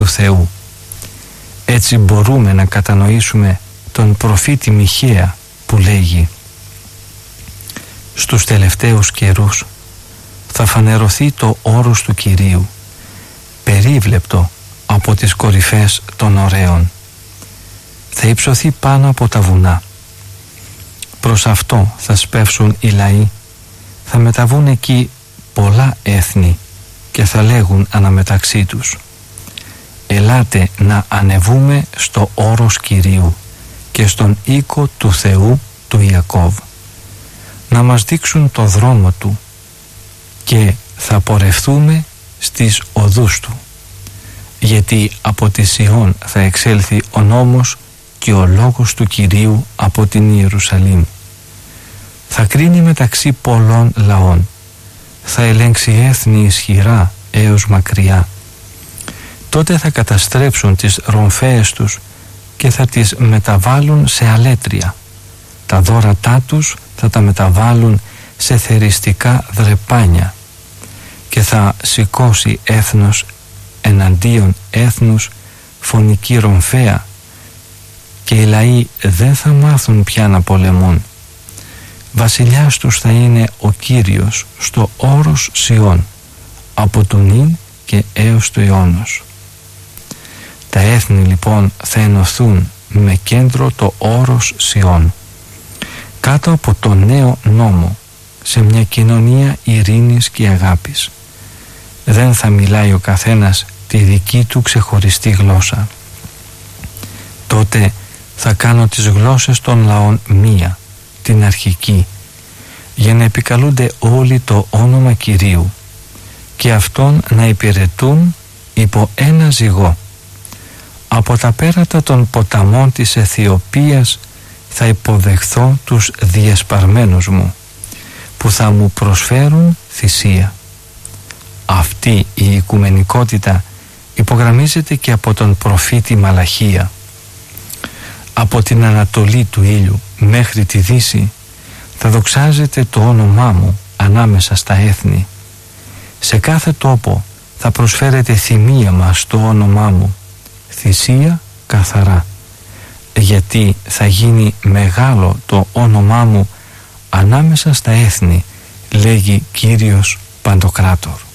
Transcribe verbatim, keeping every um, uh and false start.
του Θεού. Έτσι μπορούμε να κατανοήσουμε τον προφήτη Μιχαία που λέγει: στους τελευταίους καιρούς θα φανερωθεί το όρος του Κυρίου, περίβλεπτο από τις κορυφές των ωραίων. Θα υψωθεί πάνω από τα βουνά. Προς αυτό θα σπεύσουν οι λαοί, θα μεταβούν εκεί πολλά έθνη και θα λέγουν αναμεταξύ τους: ελάτε να ανεβούμε στο όρος Κυρίου και στον οίκο του Θεού του Ιακώβ, να μας δείξουν το δρόμο του και θα πορευθούμε στις οδούς του, γιατί από τη Σιών θα εξέλθει ο νόμος και ο λόγος του Κυρίου από την Ιερουσαλήμ. Θα κρίνει μεταξύ πολλών λαών, θα ελέγξει έθνη ισχυρά έως μακριά. Τότε θα καταστρέψουν τις ρομφαίες τους και θα τις μεταβάλουν σε αλέτρια. Τα δώρατά τους θα τα μεταβάλουν σε θεριστικά δρεπάνια και θα σηκώσει έθνος εναντίον έθνους φωνική ρομφαία και οι λαοί δεν θα μάθουν πια να πολεμούν. Βασιλιάς τους θα είναι ο Κύριος στο όρος Σιών, από τον νυν και έως το αιώνος. Τα έθνη λοιπόν θα ενωθούν με κέντρο το όρος Σιών, κάτω από το νέο νόμο, σε μια κοινωνία ειρήνης και αγάπης. Δεν θα μιλάει ο καθένας τη δική του ξεχωριστή γλώσσα. Τότε θα κάνω τις γλώσσες των λαών μία, την αρχική, για να επικαλούνται όλοι το όνομα Κυρίου και αυτόν να υπηρετούν υπό ένα ζυγό. Από τα πέρατα των ποταμών της Αιθιοπίας θα υποδεχθώ τους διεσπαρμένους μου, που θα μου προσφέρουν θυσία. Αυτή η οικουμενικότητα υπογραμμίζεται και από τον προφήτη Μαλαχία. Από την ανατολή του ήλιου μέχρι τη δύση θα δοξάζεται το όνομά μου ανάμεσα στα έθνη. Σε κάθε τόπο θα προσφέρεται θυμίαμα στο όνομά μου, θυσία καθαρά, γιατί θα γίνει μεγάλο το όνομά μου ανάμεσα στα έθνη, λέγει Κύριος Παντοκράτορ.